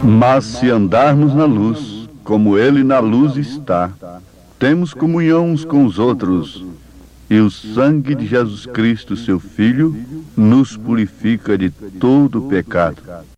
Mas se andarmos na luz, como Ele na luz está, temos comunhão uns com os outros, e o sangue de Jesus Cristo, seu Filho, nos purifica de todo pecado.